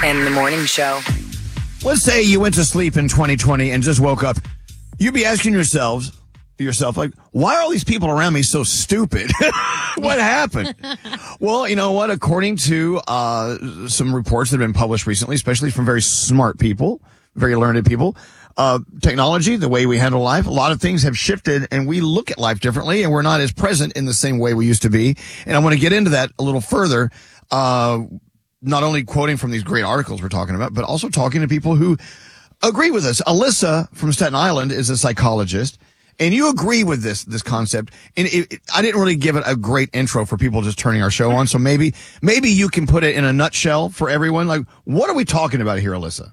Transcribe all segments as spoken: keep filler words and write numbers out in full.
and the Morning Show. Let's say you went to sleep in twenty twenty and just woke up. You'd be asking yourselves, yourself, like, why are all these people around me so stupid? What happened? Well, you know what? According to uh, some reports that have been published recently, especially from very smart people, very learned people, uh, technology, the way we handle life, a lot of things have shifted and we look at life differently and we're not as present in the same way we used to be. And I want to get into that a little further, uh, not only quoting from these great articles we're talking about, but also talking to people who agree with us. Alyssa from Staten Island is a psychologist, and you agree with this this concept. And it, it, I didn't really give it a great intro for people just turning our show on, so maybe maybe you can put it in a nutshell for everyone. Like, what are we talking about here, Alyssa?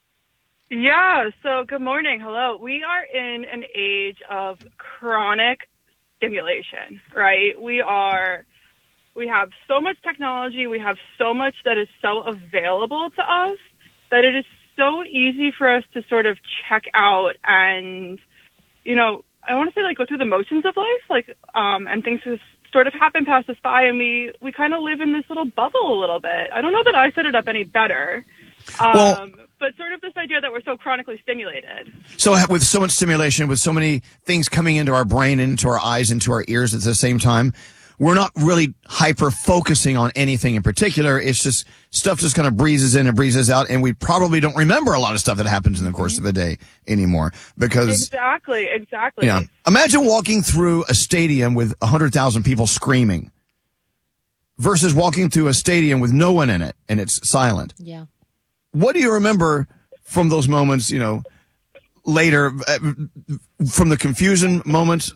Yeah, so good morning. Hello. We are in an age of chronic stimulation, right? We are, we have so much technology, we have so much that is so available to us that it is so easy for us to sort of check out and, you know, I want to say like go through the motions of life, like, um, and things just sort of happen, pass us by, and we, we kind of live in this little bubble a little bit. I don't know that I set it up any better. Um, Well, but sort of this idea that we're so chronically stimulated. So with so much stimulation, with so many things coming into our brain, into our eyes, into our ears at the same time, we're not really hyper focusing on anything in particular. It's just stuff just kind of breezes in and breezes out, and we probably don't remember a lot of stuff that happens in the course of a day anymore because Exactly, exactly. yeah. Imagine walking through a stadium with one hundred thousand people screaming versus walking through a stadium with no one in it and it's silent. Yeah. What do you remember from those moments, you know, later, uh, from the confusion moments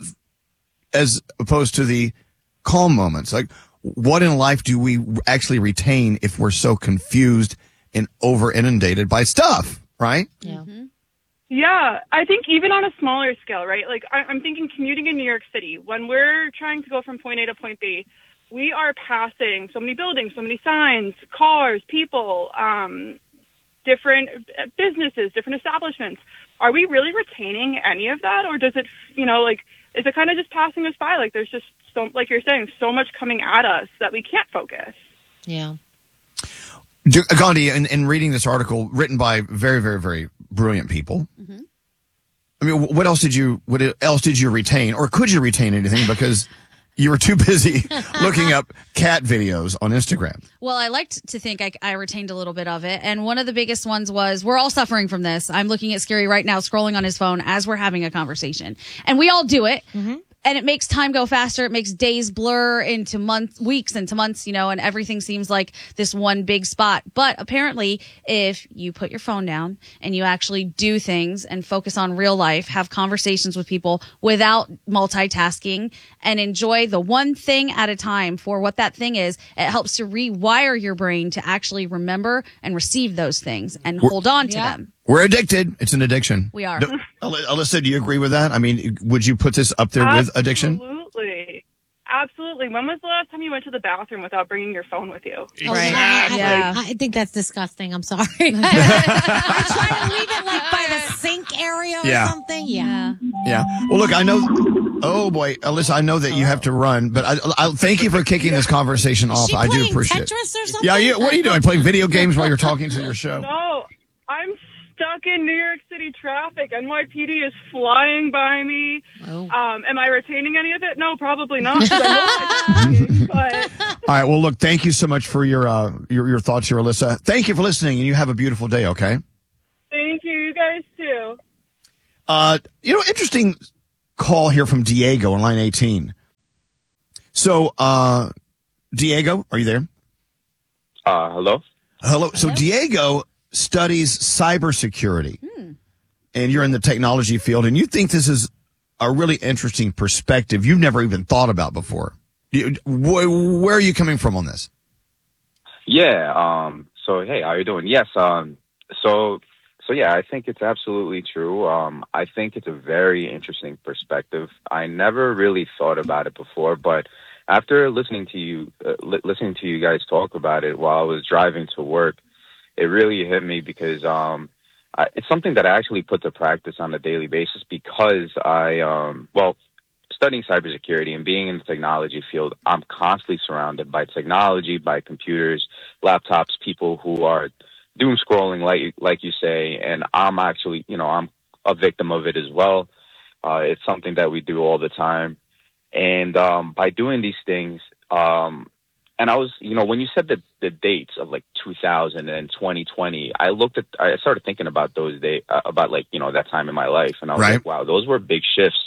as opposed to the calm moments? Like, what in life do we actually retain if we're so confused and over inundated by stuff, right? Yeah. Mm-hmm. Yeah, I think even on a smaller scale, right? Like, I, I'm thinking commuting in New York City. When we're trying to go from point A to point B, we are passing so many buildings, so many signs, cars, people, um, different businesses, different establishments. Are we really retaining any of that? Or does it, you know, like, is it kind of just passing us by? Like, there's just so, like you're saying, so much coming at us that we can't focus. Yeah. Gandhi, in, in reading this article written by very, very, very brilliant people, mm-hmm. I mean, what else did you, what else did you retain? Or could you retain anything? Because you were too busy looking up cat videos on Instagram. Well, I liked to think I, I retained a little bit of it. And one of the biggest ones was, we're all suffering from this. I'm looking at Scary right now, scrolling on his phone as we're having a conversation. And we all do it. Mm-hmm. And it makes time go faster. It makes days blur into months, weeks into months, you know, and everything seems like this one big spot. But apparently, if you put your phone down and you actually do things and focus on real life, have conversations with people without multitasking and enjoy the one thing at a time for what that thing is, it helps to rewire your brain to actually remember and receive those things and We're, hold on to yeah. them. We're addicted. It's an addiction. We are. Do, Alyssa, do you agree with that? I mean, would you put this up there Absolutely. with addiction? Absolutely. Absolutely. When was the last time you went to the bathroom without bringing your phone with you? Oh, Right. I, I, Yeah. I think that's disgusting. I'm sorry. I try to leave it like by the sink area or Yeah. something. Yeah. Yeah. Well, look, I know. Oh boy, Alyssa, I know that you have to run, but I, I thank you for kicking this conversation off. She I do playing appreciate Tetris it. or something? Yeah, you, what are you doing? Playing video games while you're talking to your show? No, I'm stuck in New York City traffic. N Y P D is flying by me. Oh. Um, am I retaining any of it? No, probably not. 'Cause I know I'm but All right. Well, look, thank you so much for your uh, your, your thoughts here, Alyssa. Thank you for listening, and you have a beautiful day. Okay. thank you. You guys too. Uh, you know, interesting call here from Diego on line eighteen. So, uh, Diego, are you there? Uh, hello? Hello. So Diego studies cybersecurity, hmm. and you're in the technology field, and you think this is a really interesting perspective you've never even thought about before. You, wh- where are you coming from on this? Yeah. Um, so, hey, how you doing? Yes. Um, so, so yeah, I think it's absolutely true. Um, I think it's a very interesting perspective. I never really thought about it before, but after listening to you, uh, li- listening to you guys talk about it while I was driving to work, it really hit me because um, I, it's something that I actually put to practice on a daily basis because I, um, well, studying cybersecurity and being in the technology field, I'm constantly surrounded by technology, by computers, laptops, people who are doom scrolling, like like you say, and I'm actually, you know, I'm a victim of it as well. Uh, it's something that we do all the time, and um, by doing these things, um, and I was, you know, when you said the the dates of like two thousand and twenty twenty, I looked at, I started thinking about those days, uh, about like, you know, that time in my life, and I was Right. like, wow, those were big shifts,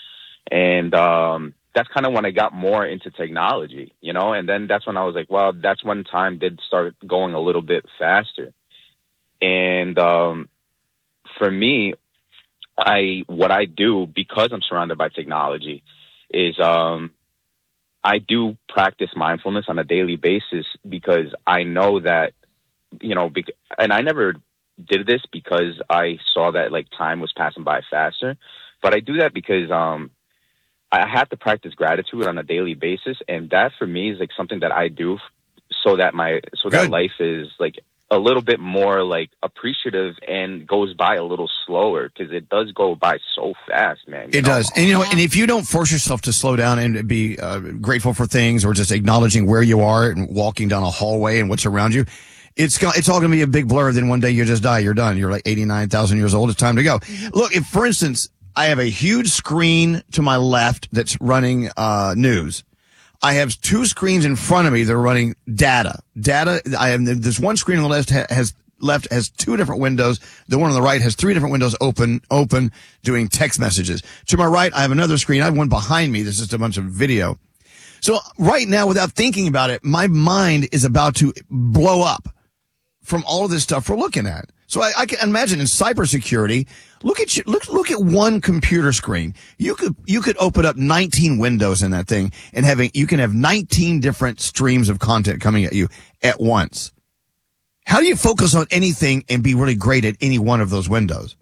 and um, that's kind of when I got more into technology, you know, and then that's when I was like, well, that's when time did start going a little bit faster. And um, for me, I what I do, because I'm surrounded by technology, is um, I do practice mindfulness on a daily basis, because I know that, you know, bec- and I never did this because I saw that like time was passing by faster, but I do that because um, I have to practice gratitude on a daily basis, and that for me is like something that I do so that my so Good. that life is like a little bit more like appreciative and goes by a little slower, because it does go by so fast, man. you It know? does. And, you know, and if you don't force yourself to slow down and be uh, grateful for things, or just acknowledging where you are and walking down a hallway and what's around you, it's go- it's all going to be a big blur. Then one day you just die. You're done. You're like eighty-nine thousand years old. It's time to go. Look, if, for instance, I have a huge screen to my left that's running uh, news. I have two screens in front of me that are running data. Data. I have this one screen on the left ha- has left has two different windows. The one on the right has three different windows open, open, doing text messages. To my right, I have another screen. I have one behind me. There's just a bunch of video. So right now, without thinking about it, my mind is about to blow up from all of this stuff we're looking at. So I, I can imagine in cybersecurity, look at you, look, look at one computer screen. You could, you could open up nineteen windows in that thing and having, you can have nineteen different streams of content coming at you at once. How do you focus on anything and be really great at any one of those windows?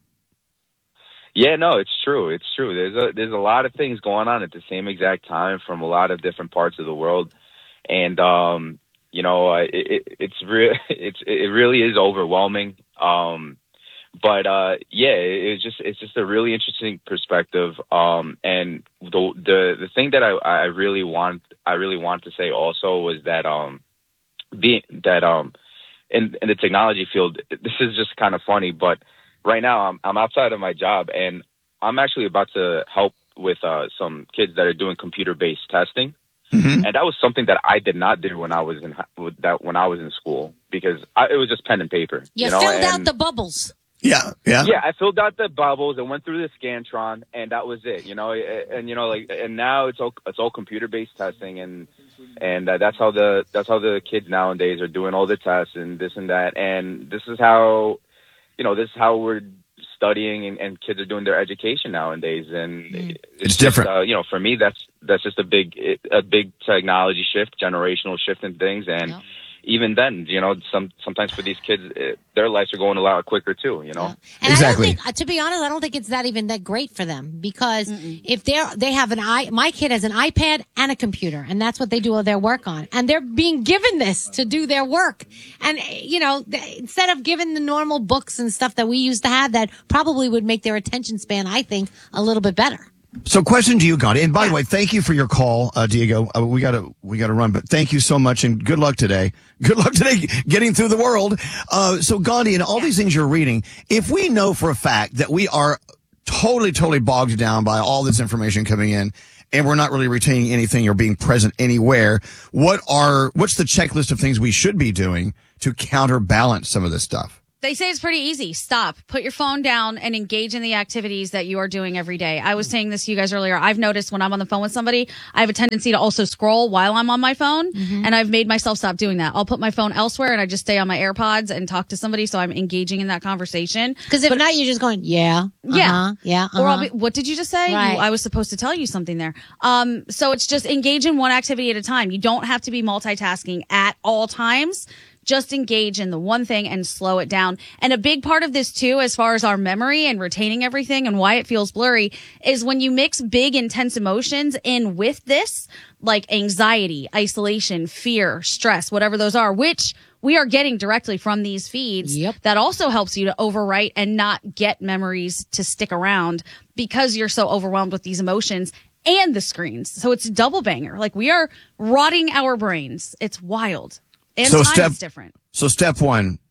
Yeah, no, it's true. It's true. There's a there's a lot of things going on at the same exact time from a lot of different parts of the world, and um, you know, uh, it, it, it's real. It's it really is overwhelming. Um, but uh, yeah, it, it's just it's just a really interesting perspective. Um, and the the the thing that I I really want I really want to say also was that um, being that um, in in the technology field, this is just kind of funny, but right now I'm I'm outside of my job, and I'm actually about to help with uh, some kids that are doing computer-based testing. Mm-hmm. And that was something that I did not do when I was in that when I was in school, because I, it was just pen and paper. You, you know? filled and, out the bubbles. Yeah, yeah, yeah. I filled out the bubbles and went through the Scantron, and that was it. You know, and, and you know, like, and now it's all it's all computer-based testing, and and uh, that's how the that's how the kids nowadays are doing all the tests and this and that, and this is how, you know, this is how we're studying, and, and kids are doing their education nowadays, and mm. it's, it's different. Just, uh, you know, for me, that's that's just a big a big technology shift, generational shift in things, and yep. even then, you know, some sometimes for these kids, it, their lives are going a lot quicker too. You know, yeah. and exactly. I don't think, to be honest, I don't think it's that even that great for them, because Mm-mm. if they're they have an i, my kid has an iPad and a computer, and that's what they do all their work on, and they're being given this to do their work, and you know, instead of given the normal books and stuff that we used to have, that probably would make their attention span, I think, a little bit better. So, question to you, Gandhi. And by the way, thank you for your call, uh, Diego. Uh, we gotta, we gotta run, but thank you so much, and good luck today. Good luck today getting through the world. Uh, so Gandhi, and all these things you're reading, if we know for a fact that we are totally, totally bogged down by all this information coming in, and we're not really retaining anything or being present anywhere, what are, what's the checklist of things we should be doing to counterbalance some of this stuff? They say it's pretty easy. Stop, put your phone down, and engage in the activities that you are doing every day. I was saying this to you guys earlier. I've noticed when I'm on the phone with somebody, I have a tendency to also scroll while I'm on my phone. Mm-hmm. And I've made myself stop doing that. I'll put my phone elsewhere and I just stay on my AirPods and talk to somebody. So I'm engaging in that conversation. Because if but, not, you're just going, yeah, uh-huh, yeah, yeah. Uh-huh. Or I'll be, what did you just say? Right. You, I was supposed to tell you something there. Um, so it's just engage in one activity at a time. You don't have to be multitasking at all times. Just engage in the one thing and slow it down. And a big part of this too, as far as our memory and retaining everything and why it feels blurry, is when you mix big, intense emotions in with this, like anxiety, isolation, fear, stress, whatever those are, which we are getting directly from these feeds. Yep. That also helps you to overwrite and not get memories to stick around because you're so overwhelmed with these emotions and the screens. So it's a double banger. Like, we are rotting our brains. It's wild. And so time step, is different. So step one,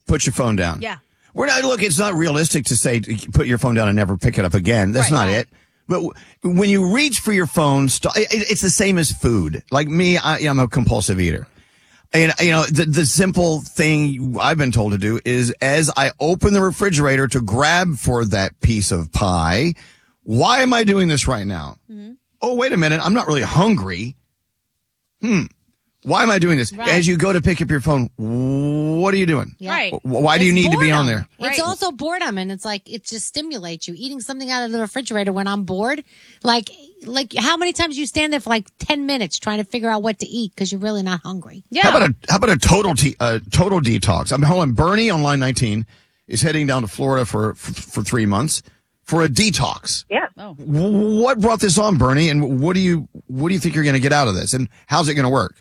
put your phone down. Yeah. We're not, look, it's not realistic to say put your phone down and never pick it up again. That's Right. not it. But w- when you reach for your phone, st- it, it's the same as food. Like me, I, I'm a compulsive eater. And, you know, the, the simple thing I've been told to do is as I open the refrigerator to grab for that piece of pie, why am I doing this right now? Mm-hmm. Oh, wait a minute. I'm not really hungry. Hmm. Why am I doing this? Right. As you go to pick up your phone, what are you doing? Yeah. Right. Why do you It's need to be on boredom. there? It's Right. also boredom, and it's like it just stimulates you. Eating something out of the refrigerator when I'm bored, like like how many times you stand there for like ten minutes trying to figure out what to eat because you're really not hungry. Yeah. How about a how about a total te- uh, total detox? I'm home. Bernie on line nineteen is heading down to Florida for for, for three months for a detox. Yeah. Oh. W- What brought this on, Bernie? And what do you what do you think you're going to get out of this? And how's it going to work?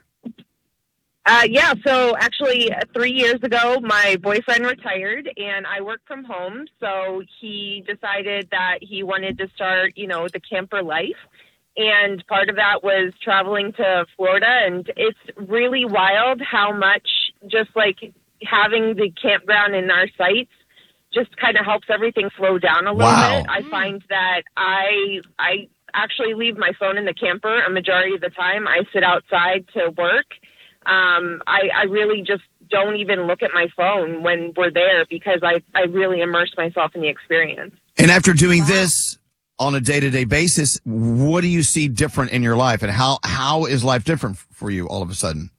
Uh, yeah, so actually uh, three years ago, my boyfriend retired and I work from home. So he decided that he wanted to start, you know, the camper life. And part of that was traveling to Florida. And it's really wild how much just like having the campground in our sites just kind of helps everything slow down a little Wow. bit. I find that I, I actually leave my phone in the camper a majority of the time. I sit outside to work. Um, I, I really just don't even look at my phone when we're there because I, I really immerse myself in the experience. And after doing this on a day-to-day basis, what do you see different in your life? And how how is life different for you all of a sudden?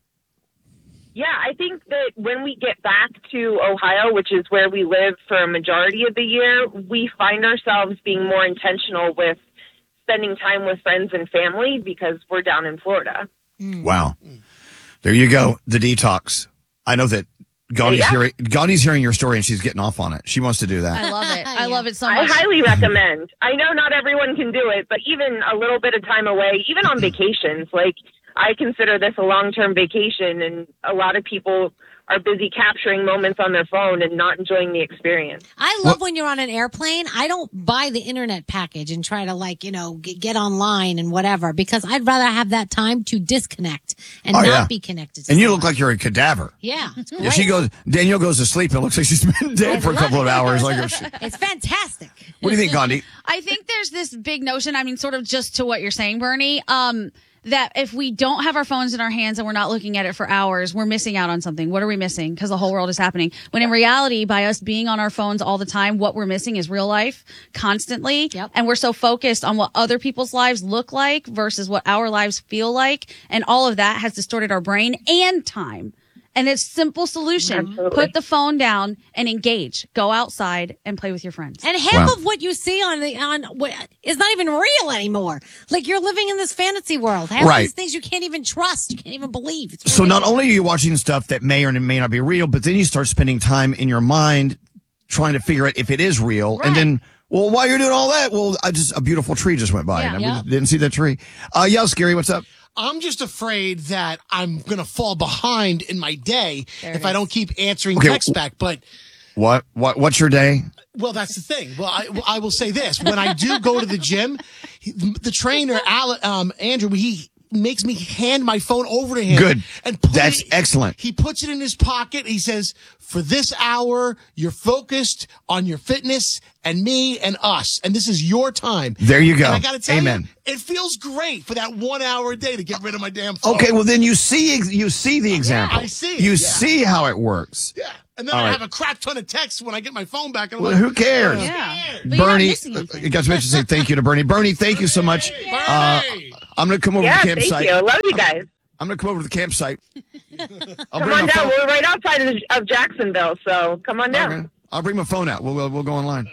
Yeah, I think that when we get back to Ohio, which is where we live for a majority of the year, we find ourselves being more intentional with spending time with friends and family because we're down in Florida. Wow. There you go. The detox. I know that Gandhi's, Yeah. hearing, Gandhi's hearing your story and she's getting off on it. She wants to do that. I love it. I Yeah. love it so I much. highly recommend. I know not everyone can do it, but even a little bit of time away, even on vacations, like I consider this a long-term vacation, and a lot of people are busy capturing moments on their phone and not enjoying the experience. I love when you're on an airplane. I don't buy the internet package and try to like, you know, g- get online and whatever because I'd rather have that time to disconnect and Oh, not yeah. be connected to And you someone. look like you're a cadaver. Yeah, it's great. Yeah, she goes, Danielle goes to sleep and it looks like she's been dead I for a love couple of it. hours. Like, she- It's fantastic. what do you think, Gandhi? I think there's this big notion, I mean, sort of just to what you're saying, Bernie, um, that if we don't have our phones in our hands and we're not looking at it for hours, we're missing out on something. What are we missing? Because the whole world is happening. When in reality, by us being on our phones all the time, what we're missing is real life constantly. Yep. And we're so focused on what other people's lives look like versus what our lives feel like. And all of that has distorted our brain and time. And it's simple solution. Absolutely. Put the phone down and engage. Go outside and play with your friends. And half Wow. of what you see on the on what is not even real anymore. Like you're living in this fantasy world. Half Right. these things you can't even trust. You can't even believe. It's So not ridiculous. only are you watching stuff that may or may not be real, but then you start spending time in your mind trying to figure out if it is real. And Right. then, well, while you're doing all that, well, I just a beautiful tree just went by Yeah. and I Yeah. didn't see that tree. Uh, yeah, Scary, what's up? I'm just afraid that I'm going to fall behind in my day if I don't keep answering Okay. texts back. But, What? What? What's your day? well, that's the thing. Well, I, I will say this. When I do go to the gym, he- the trainer, Al, um, Andrew, he makes me hand my phone over to him. Good. And put That's it- excellent. He puts it in his pocket. He says, for this hour, you're focused on your fitness and me and us. And this is your time. There you go. And I got to tell Amen. you, it feels great for that one hour a day to get rid of my damn phone. Okay, well then you see you see the example. I see it, You yeah. see how it works. Yeah. And then All I right. have a crap ton of texts when I get my phone back. And I'm Well, like, who cares? "Oh, Yeah. scared." But you're not Bernie, missing anything. you guys mentioned say thank you to Bernie. Bernie, thank you so much. Uh, I'm going to come over Yeah, to the thank campsite. you. I love you guys. I'm going to come over to the campsite. I'll Come bring on my down. phone. We're right outside of, of Jacksonville, so come on down. Okay. I'll bring my phone out. We'll, we'll, we'll go online.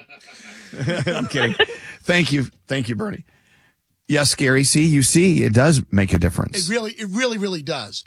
I'm kidding. Thank you. Thank you, Bernie. Yes, Scary. See, you see, it does make a It difference. really, it really, really does.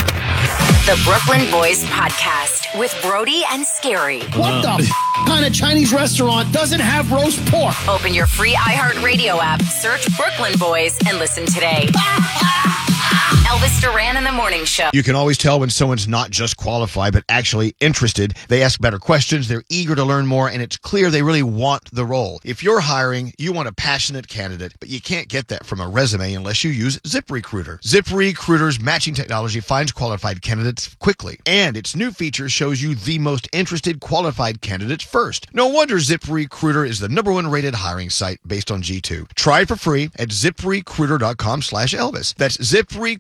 The Brooklyn Boys Podcast with Brody and Scary. What the f- kind of Chinese restaurant doesn't have roast pork? Open your free iHeartRadio app, search Brooklyn Boys, and listen today. Elvis Duran in the Morning Show. You can always tell when someone's not just qualified, but actually interested. They ask better questions, they're eager to learn more, and it's clear they really want the role. If you're hiring, you want a passionate candidate, but you can't get that from a resume unless you use ZipRecruiter. ZipRecruiter's matching technology finds qualified candidates quickly, and its new feature shows you the most interested qualified candidates first. No wonder ZipRecruiter is the number one rated hiring site based on G two. Try it for free at ZipRecruiter.com slash Elvis. That's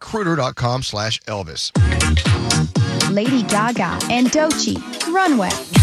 ZipRecruiter.com slash Elvis. Lady Gaga and Doechii, Runway.